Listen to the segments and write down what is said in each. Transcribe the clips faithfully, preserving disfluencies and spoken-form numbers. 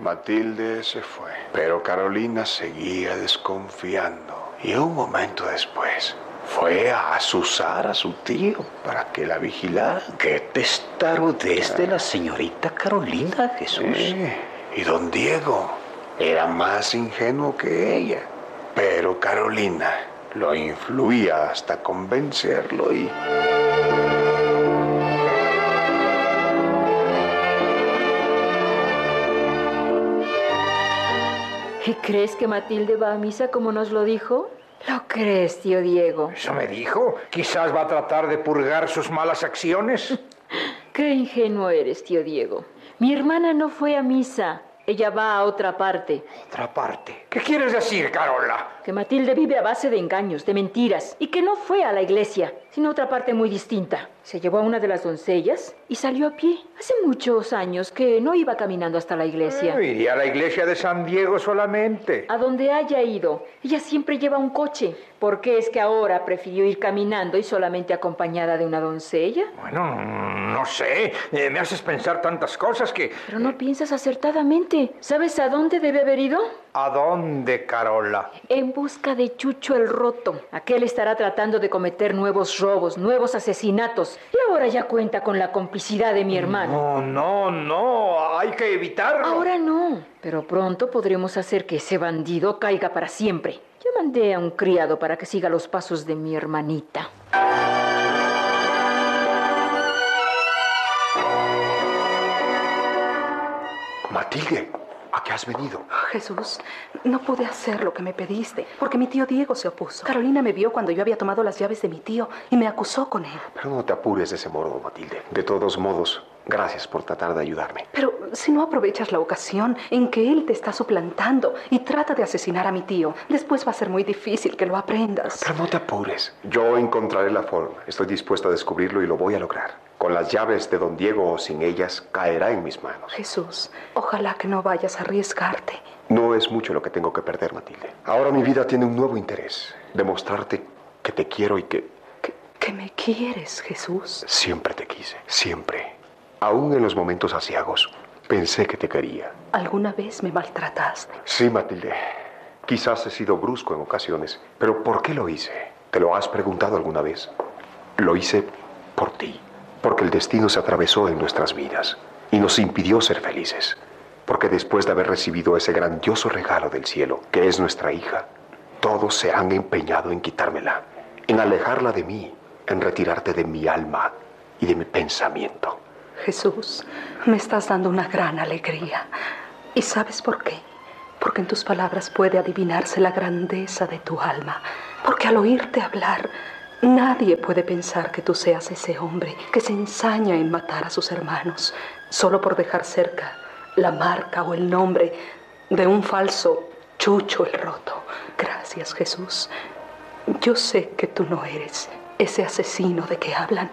Matilde se fue, pero Carolina seguía desconfiando. Y un momento después fue a azuzar a su tío para que la vigilara. ¡Qué testarudez de la señorita Carolina, Jesús! Sí, y don Diego era más ingenuo que ella. Pero Carolina lo influía hasta convencerlo y... ¿Y crees que Matilde va a misa como nos lo dijo? ¿Lo crees, tío Diego? ¿Eso me dijo? Quizás va a tratar de purgar sus malas acciones. Qué ingenuo eres, tío Diego. Mi hermana no fue a misa. Ella va a otra parte. ¿Otra parte? ¿Qué quieres decir, Carola? Que Matilde vive a base de engaños, de mentiras, y que no fue a la iglesia, sino a otra parte muy distinta. Se llevó a una de las doncellas y salió a pie. Hace muchos años que no iba caminando hasta la iglesia. Eh, iría a la iglesia de San Diego solamente. A donde haya ido, ella siempre lleva un coche. ¿Por qué es que ahora prefirió ir caminando y solamente acompañada de una doncella? Bueno, no sé. Eh, me haces pensar tantas cosas que... Pero no piensas acertadamente. ¿Sabes a dónde debe haber ido? ¿A dónde, Carola? En busca de Chucho el Roto. Aquel estará tratando de cometer nuevos robos, nuevos asesinatos. Y ahora ya cuenta con la complicidad de mi hermano. No, no, no. Hay que evitarlo. Ahora no. Pero pronto podremos hacer que ese bandido caiga para siempre. Ya mandé a un criado para que siga los pasos de mi hermanita. Matilde, ¿a qué has venido? Jesús, no pude hacer lo que me pediste, porque mi tío Diego se opuso. Carolina me vio cuando yo había tomado las llaves de mi tío y me acusó con él. Pero no te apures de ese modo, Matilde. De todos modos, gracias por tratar de ayudarme. Pero si no aprovechas la ocasión en que él te está suplantando y trata de asesinar a mi tío, después va a ser muy difícil que lo aprendas. Pero no te apures. Yo encontraré la forma. Estoy dispuesto a descubrirlo y lo voy a lograr. Con las llaves de don Diego o sin ellas, caerá en mis manos. Jesús, ojalá que no vayas a arriesgarte. No es mucho lo que tengo que perder, Matilde. Ahora mi vida tiene un nuevo interés. Demostrarte que te quiero y que... ¿Que, que me quieres, Jesús? Siempre te quise, siempre. Aún en los momentos aciagos, pensé que te quería. ¿Alguna vez me maltrataste? Sí, Matilde. Quizás he sido brusco en ocasiones, pero ¿por qué lo hice? ¿Te lo has preguntado alguna vez? Lo hice por ti. Porque el destino se atravesó en nuestras vidas y nos impidió ser felices. Porque después de haber recibido ese grandioso regalo del cielo, que es nuestra hija, todos se han empeñado en quitármela, en alejarla de mí, en retirarte de mi alma y de mi pensamiento. Jesús, me estás dando una gran alegría. ¿Y sabes por qué? Porque en tus palabras puede adivinarse la grandeza de tu alma. Porque al oírte hablar, nadie puede pensar que tú seas ese hombre que se ensaña en matar a sus hermanos solo por dejar cerca la marca o el nombre de un falso Chucho el Roto. Gracias, Jesús. Yo sé que tú no eres ese asesino de que hablan.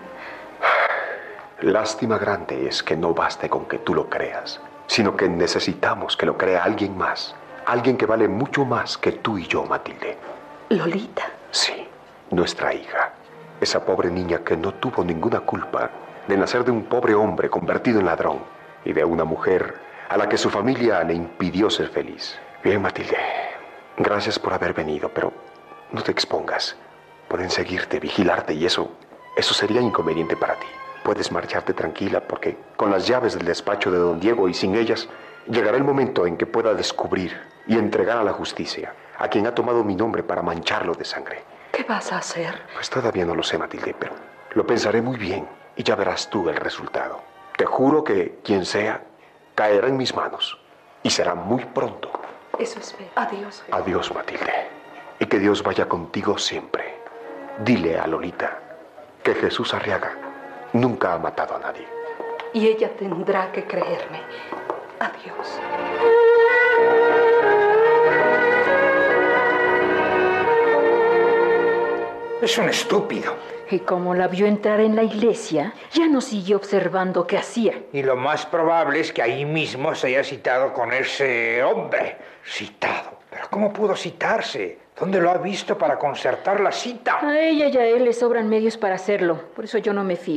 Lástima grande es que no baste con que tú lo creas, sino que necesitamos que lo crea alguien más, alguien que vale mucho más que tú y yo, Matilde. ¿Lolita? Sí. Nuestra hija, esa pobre niña que no tuvo ninguna culpa de nacer de un pobre hombre convertido en ladrón y de una mujer a la que su familia le impidió ser feliz. Bien, Matilde, gracias por haber venido, pero no te expongas. Pueden seguirte, vigilarte y eso, eso sería inconveniente para ti. Puedes marcharte tranquila porque con las llaves del despacho de don Diego y sin ellas, llegará el momento en que pueda descubrir y entregar a la justicia a quien ha tomado mi nombre para mancharlo de sangre. ¿Qué vas a hacer? Pues todavía no lo sé, Matilde, pero lo pensaré muy bien y ya verás tú el resultado. Te juro que quien sea, caerá en mis manos y será muy pronto. Eso es fe. Adiós. Adiós, Matilde. Y que Dios vaya contigo siempre. Dile a Lolita que Jesús Arriaga nunca ha matado a nadie. Y ella tendrá que creerme. Adiós. Es un estúpido. Y como la vio entrar en la iglesia, ya no siguió observando qué hacía. Y lo más probable es que ahí mismo se haya citado con ese hombre. Citado. ¿Pero cómo pudo citarse? ¿Dónde lo ha visto para concertar la cita? A ella y a él le sobran medios para hacerlo. Por eso yo no me fío.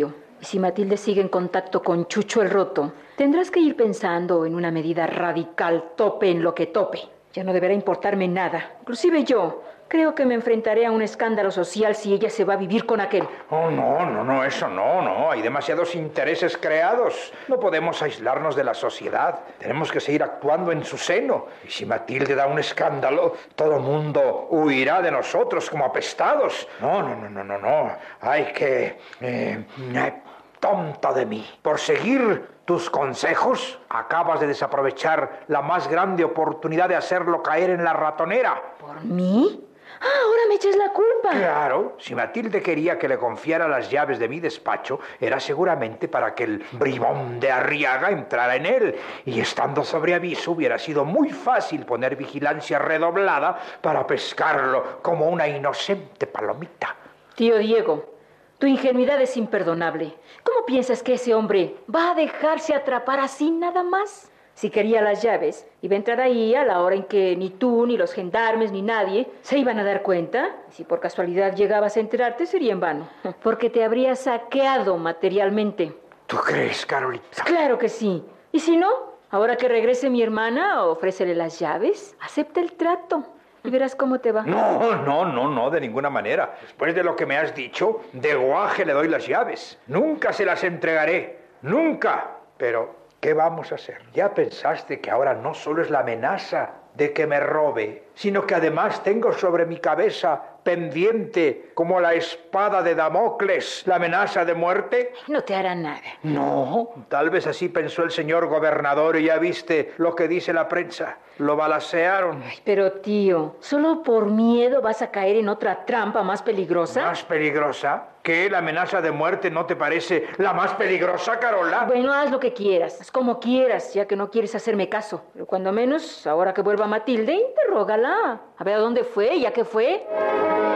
Y si Matilde sigue en contacto con Chucho el Roto, tendrás que ir pensando en una medida radical, tope en lo que tope. Ya no deberá importarme nada. Inclusive yo creo que me enfrentaré a un escándalo social si ella se va a vivir con aquel. Oh, no, no, no, eso no, no. Hay demasiados intereses creados. No podemos aislarnos de la sociedad. Tenemos que seguir actuando en su seno. Y si Matilde da un escándalo, todo el mundo huirá de nosotros como apestados. No, no, no, no, no, no. Hay que... Eh, eh, tonto de mí. Por seguir tus consejos, acabas de desaprovechar la más grande oportunidad de hacerlo caer en la ratonera. ¿Por mí? Ah, ahora me echas la culpa. Claro, si Matilde quería que le confiara las llaves de mi despacho, era seguramente para que el bribón de Arriaga entrara en él. Y estando sobre aviso, hubiera sido muy fácil poner vigilancia redoblada para pescarlo como una inocente palomita. Tío Diego, tu ingenuidad es imperdonable. ¿Cómo piensas que ese hombre va a dejarse atrapar así nada más? Si quería las llaves, iba a entrar ahí a la hora en que ni tú, ni los gendarmes, ni nadie se iban a dar cuenta. Y si por casualidad llegabas a enterarte, sería en vano, porque te habría saqueado materialmente. ¿Tú crees, Carolita? Claro que sí. Y si no, ahora que regrese mi hermana, ofrécele las llaves, acepta el trato. Y verás cómo te va. No, no, no, no, de ninguna manera. Después de lo que me has dicho, de guaje le doy las llaves. Nunca se las entregaré. Nunca. Pero, ¿qué vamos a hacer? ¿Ya pensaste que ahora no solo es la amenaza de que me robe, sino que además tengo sobre mi cabeza pendiente como la espada de Damocles, la amenaza de muerte? No te hará nada. No, tal vez así pensó el señor gobernador y ya viste lo que dice la prensa. Lo balacearon. Ay, pero tío, ¿solo por miedo vas a caer en otra trampa más peligrosa? ¿Más peligrosa? ¿Qué? ¿La amenaza de muerte no te parece la más peligrosa, Carola? Bueno, haz lo que quieras, haz como quieras, ya que no quieres hacerme caso. Pero cuando menos, ahora que vuelva Matilde, interrógala. A ver a dónde fue, ya que fue.